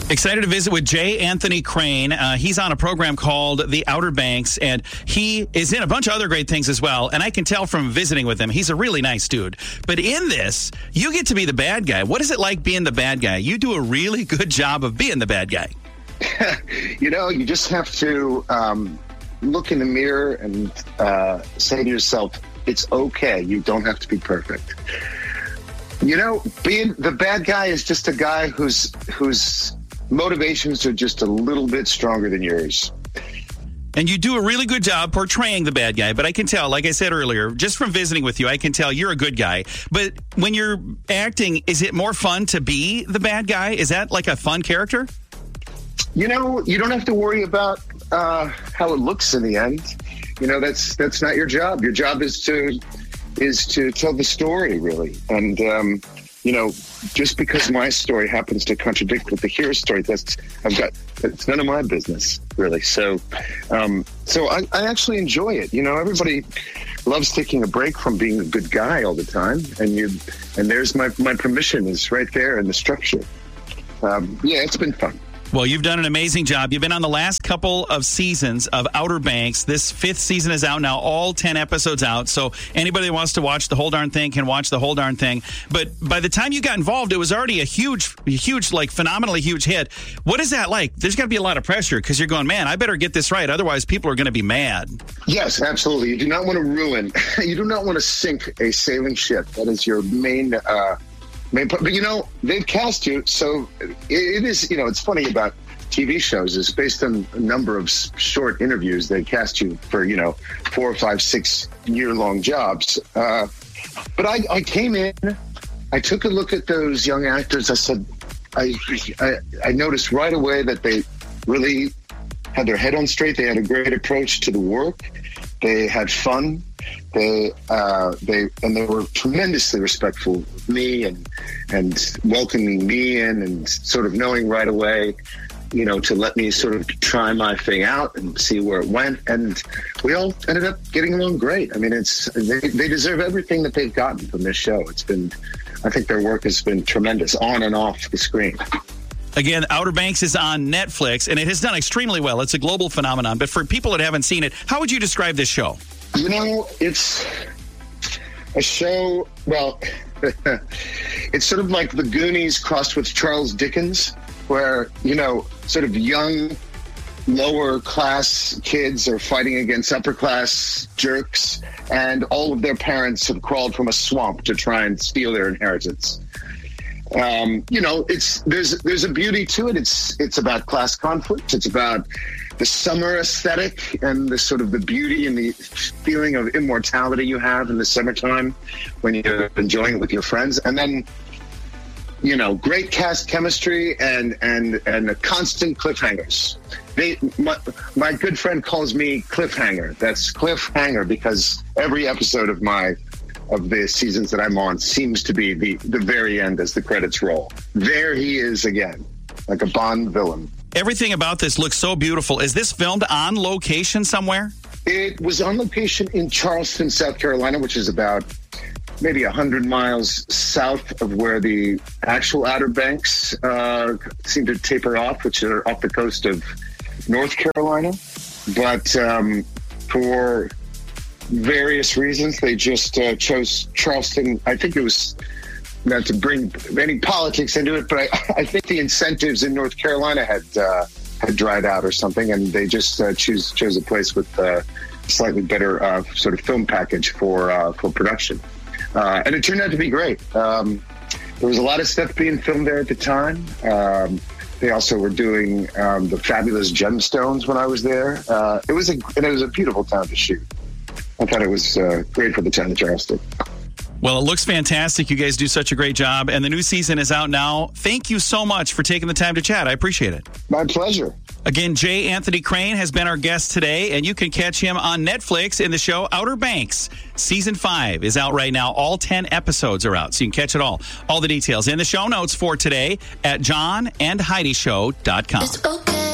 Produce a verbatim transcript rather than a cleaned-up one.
Excited to visit with J. Anthony Crane. Uh, he's on a program called The Outer Banks, and he is in a bunch of other great things as well. And I can tell from visiting with him, he's a really nice dude. But in this, you get to be the bad guy. What is it like being the bad guy? You do a really good job of being the bad guy. You know, you just have to um, look in the mirror and uh, say to yourself, it's okay. You don't have to be perfect. You know, being the bad guy is just a guy who's who's motivations are just a little bit stronger than yours. And you do a really good job portraying the bad guy. But I can tell, like I said earlier, just from visiting with you, I can tell you're a good guy. But when you're acting, is it more fun to be the bad guy? Is that like a fun character? You know, you don't have to worry about uh, how it looks in the end. You know, that's that's not your job. Your job is to is to tell the story, really. And um, you know, just because my story happens to contradict with the hero story, that's I've got it's none of my business, really. So, um, so I, I actually enjoy it. You know, everybody loves taking a break from being a good guy all the time, and you and there's my my permission is right there in the structure. Um, yeah, it's been fun. Well, you've done an amazing job. You've been on the last couple of seasons of Outer Banks. This fifth season is out now, all ten episodes out. So anybody that wants to watch the whole darn thing can watch the whole darn thing. But by the time you got involved, it was already a huge, huge, like phenomenally huge hit. What is that like? There's got to be a lot of pressure because you're going, man, I better get this right. Otherwise, people are going to be mad. Yes, absolutely. You do not want to ruin, you do not want to sink a sailing ship. That is your main uh But, you know, they've cast you, so it is, you know, it's funny about T V shows is based on a number of short interviews. They cast you for, you know, four, five, six year-long jobs. Uh, but I, I came in, I took a look at those young actors. I said, I, I, I noticed right away that they really had their head on straight. They had a great approach to the work. They had fun. They, uh, they, and they were tremendously respectful of me and and welcoming me in and sort of knowing right away, you know, to let me sort of try my thing out and see where it went. And we all ended up getting along great. I mean, it's they, they deserve everything that they've gotten from this show. It's been, I think their work has been tremendous on and off the screen. Again, Outer Banks is on Netflix, and it has done extremely well. It's a global phenomenon. But for people that haven't seen it, how would you describe this show? You know, it's a show, well, it's sort of like the Goonies crossed with Charles Dickens, where, you know, sort of young, lower class kids are fighting against upper class jerks, and all of their parents have crawled from a swamp to try and steal their inheritance. Um, you know, it's there's there's a beauty to it. It's it's about class conflict. It's about the summer aesthetic and the sort of the beauty and the feeling of immortality you have in the summertime when you're enjoying it with your friends. And then, you know, great cast chemistry and and and constant cliffhangers. They, my, my good friend calls me Cliffhanger. That's Cliffhanger because every episode of my of the seasons that I'm on seems to be the, the very end as the credits roll. There he is again, like a Bond villain. Everything about this looks so beautiful. Is this filmed on location somewhere? It was on location in Charleston, South Carolina, which is about maybe one hundred miles south of where the actual Outer Banks uh, seem to taper off, which are off the coast of North Carolina. But um, for various reasons, they just uh, chose Charleston. I think it was not to bring any politics into it, but I, I think the incentives in North Carolina had uh, had dried out or something, and they just uh, choose chose a place with a slightly better uh, sort of film package for uh, for production. Uh, and it turned out to be great. Um, there was a lot of stuff being filmed there at the time. Um, they also were doing um, the Fabulous Gemstones when I was there. Uh, it was a and it was a beautiful town to shoot. I thought it was uh, great for the town of Charleston. Well, it looks fantastic. You guys do such a great job. And the new season is out now. Thank you so much for taking the time to chat. I appreciate it. My pleasure. Again, J. Anthony Crane has been our guest today, and you can catch him on Netflix in the show Outer Banks. Season five is out right now. All ten episodes are out, so you can catch it all. All the details in the show notes for today at john and heidi show dot com. It's okay.